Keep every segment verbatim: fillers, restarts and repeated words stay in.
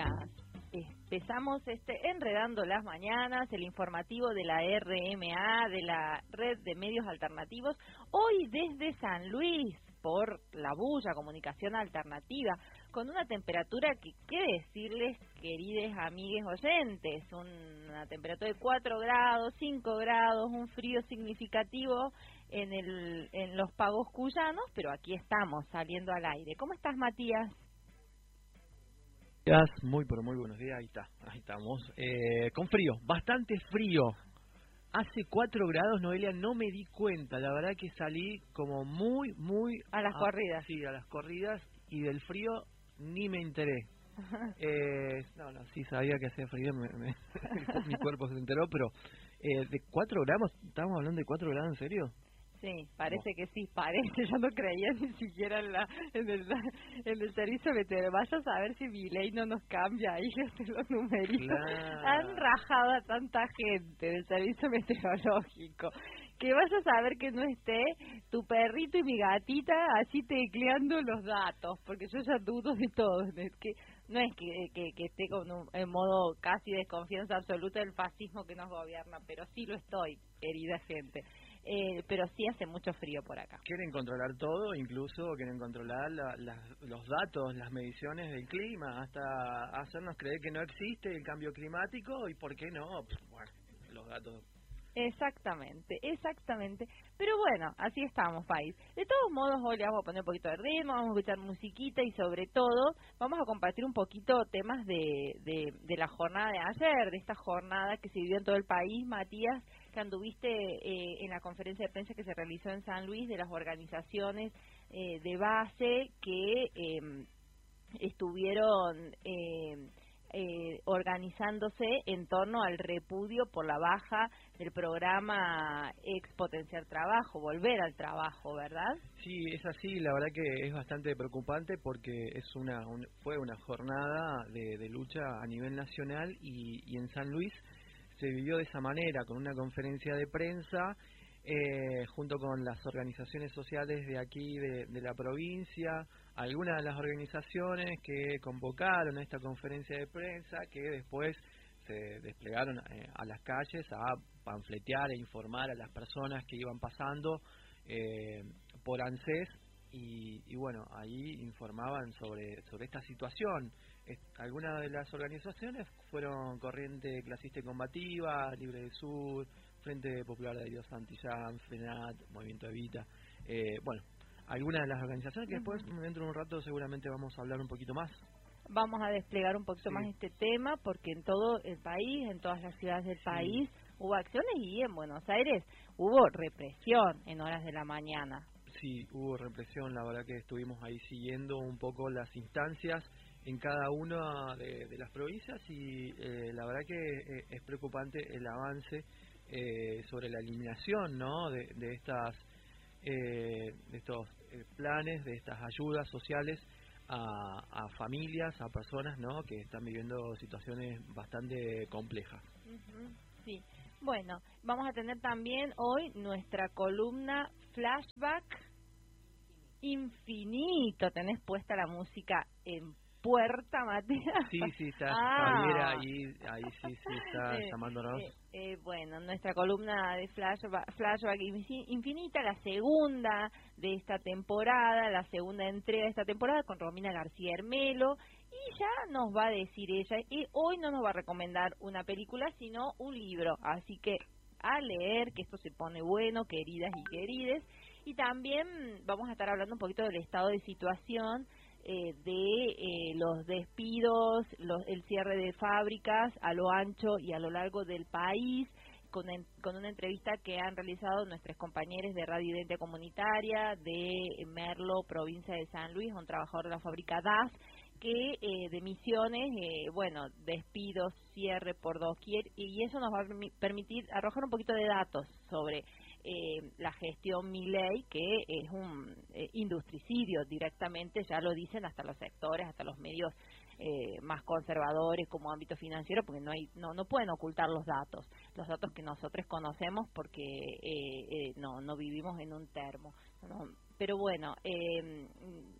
días. Empezamos este Enredando las Mañanas, el informativo de la R M A, de la Red de Medios Alternativos, hoy desde San Luis, por La Bulla, Comunicación Alternativa, con una temperatura que, qué decirles, queridos amigues oyentes, una temperatura de cuatro grados, cinco grados, un frío significativo en, el, en los pagos cuyanos, pero aquí estamos, saliendo al aire. ¿Cómo estás, Matías? Muy, pero muy buenos días, ahí está, ahí estamos, eh, con frío, bastante frío, hace cuatro grados, Noelia, no me di cuenta, la verdad que salí como muy, muy... A las a, corridas. Sí, a las corridas, y del frío ni me enteré. eh, no, no, sí sabía que hacía frío, me, me, mi cuerpo se enteró, pero eh, de cuatro grados, ¿estamos hablando de cuatro grados en serio? Sí, parece no. que sí, parece, yo no creía ni siquiera en, la, en, el, en el servicio meteorológico. Vayas a ver si mi ley no nos cambia ahí los numeritos. Claro. Han rajado a tanta gente del servicio meteorológico. Que vayas a ver que no esté tu perrito y mi gatita así tecleando los datos, porque yo ya dudo de todo. Es que no es que, que, que esté con un, en modo casi desconfianza absoluta del fascismo que nos gobierna, pero sí lo estoy, querida gente. Eh, pero sí hace mucho frío por acá. Quieren controlar todo, incluso quieren controlar la, la, los datos, las mediciones del clima, hasta hacernos creer que no existe el cambio climático y por qué no, pues, bueno, los datos. Exactamente, exactamente. Pero bueno, así estamos, país. De todos modos, hoy le vamos a poner un poquito de ritmo, vamos a escuchar musiquita y sobre todo vamos a compartir un poquito temas de, de, de la jornada de ayer, de esta jornada que se vivió en todo el país, Matías, que anduviste eh, en la conferencia de prensa que se realizó en San Luis de las organizaciones eh, de base que eh, estuvieron... Eh, Eh, organizándose en torno al repudio por la baja del programa Ex Potenciar Trabajo, volver al trabajo, ¿verdad? Sí, es así, la verdad que es bastante preocupante porque es una un, fue una jornada de, de lucha a nivel nacional y, y en San Luis se vivió de esa manera, con una conferencia de prensa eh, junto con las organizaciones sociales de aquí de, de la provincia, algunas de las organizaciones que convocaron a esta conferencia de prensa, que después se desplegaron eh, a las calles a panfletear e informar a las personas que iban pasando eh, por ANSES y, y bueno, ahí informaban sobre, sobre esta situación. Eh, algunas de las organizaciones fueron Corriente Clasista y Combativa, Libre del Sur, Frente Popular de Dios Santillán, FENAT, Movimiento Evita, eh, bueno, algunas de las organizaciones que después, dentro de un rato, seguramente vamos a hablar un poquito más. Vamos a desplegar un poquito sí. más este tema, porque en todo el país, en todas las ciudades del sí. país, hubo acciones y en Buenos Aires hubo represión en horas de la mañana. Sí, hubo represión, la verdad que estuvimos ahí siguiendo un poco las instancias en cada una de, de las provincias y eh, la verdad que eh, es preocupante el avance eh, sobre la eliminación, ¿no?, de, de estas eh, de estos eh, planes, de estas ayudas sociales a, a familias, a personas, ¿no?, que están viviendo situaciones bastante complejas. Uh-huh, sí. Bueno, vamos a tener también hoy nuestra columna Flashback Infinito. Tenés puesta la música en puerta, Matías. Sí, sí, está ah. Javier ahí, ahí sí, sí está eh, llamándonos. Eh, eh, bueno, nuestra columna de Flashback, Flashback Infinita, la segunda de esta temporada, la segunda entrega de esta temporada con Romina García Hermelo, y ya nos va a decir ella, y hoy no nos va a recomendar una película, sino un libro, así que a leer, que esto se pone bueno, queridas y querides, y también vamos a estar hablando un poquito del estado de situación Eh, de eh, los despidos, los, el cierre de fábricas a lo ancho y a lo largo del país, con, en, con una entrevista que han realizado nuestros compañeros de Radio Identidad Comunitaria de Merlo, provincia de San Luis, un trabajador de la fábrica D A S, que eh, de Misiones, eh, bueno, despidos, cierre por doquier, y eso nos va a permitir arrojar un poquito de datos sobre Eh, la gestión Milei, que es un eh, industricidio directamente, ya lo dicen hasta los sectores, hasta los medios eh, más conservadores como ámbito financiero, porque no hay no no pueden ocultar los datos, los datos que nosotros conocemos porque eh, eh, no no vivimos en un termo, ¿no? Pero bueno, eh,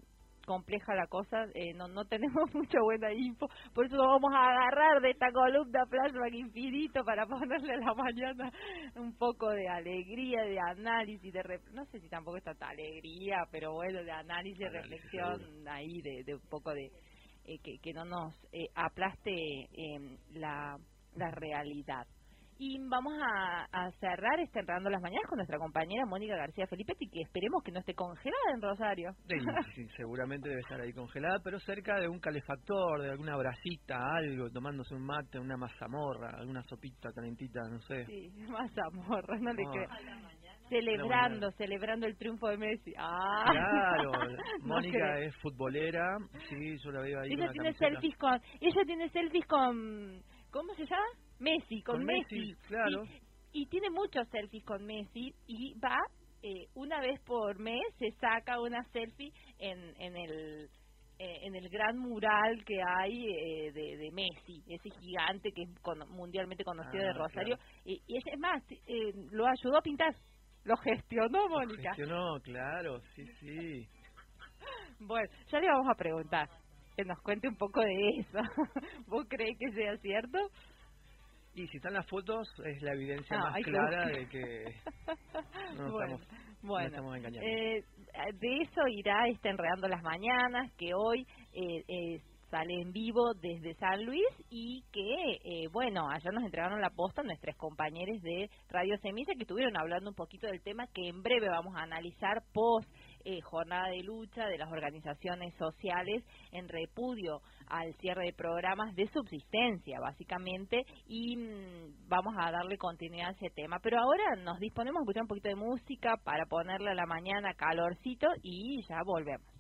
compleja la cosa, eh, no no tenemos mucha buena info, por eso vamos a agarrar de esta columna Flashback Infinito para ponerle a la mañana un poco de alegría, de análisis, de rep no sé si tampoco es tanta alegría, pero bueno, de análisis, de reflexión seguro. Ahí, de, de un poco de eh, que, que no nos eh, aplaste eh, la, la realidad. Y vamos a, a cerrar este Enredando las Mañanas con nuestra compañera Mónica García Felipetti, que esperemos que no esté congelada en Rosario. Sí, sí, seguramente debe estar ahí congelada, pero cerca de un calefactor, de alguna brasita, algo, tomándose un mate, una mazamorra, alguna sopita calentita, no sé. Sí, mazamorra, no le creo. Celebrando, celebrando el triunfo de Messi. Ah. Claro, Mónica no es futbolera, sí, yo la veo ahí. Ella con tiene camiseta. selfies con, ella tiene selfies con, ¿cómo se llama? Messi, con, con Messi, Messi, claro. Y, y tiene muchos selfies con Messi y va eh, una vez por mes se saca una selfie en, en el eh, en el gran mural que hay eh, de, de Messi, ese gigante que es con, mundialmente conocido ah, de Rosario, claro. y, y es más, eh, lo ayudó a pintar, lo gestionó Mónica. Lo gestionó, claro, sí, sí. Bueno, ya le vamos a preguntar que nos cuente un poco de eso. ¿Vos creés que sea cierto? Y si están las fotos, es la evidencia ah, más clara de que no bueno, estamos, bueno, no estamos engañando. Eh, de eso irá este Enredando las Mañanas, que hoy eh, eh, sale en vivo desde San Luis y que, eh, bueno, ayer nos entregaron la posta nuestros compañeros de Radio Semilla que estuvieron hablando un poquito del tema que en breve vamos a analizar post eh, jornada de lucha de las organizaciones sociales en repudio al cierre de programas de subsistencia, básicamente, y mmm, vamos a darle continuidad a ese tema. Pero ahora nos disponemos a escuchar un poquito de música para ponerle a la mañana calorcito y ya volvemos.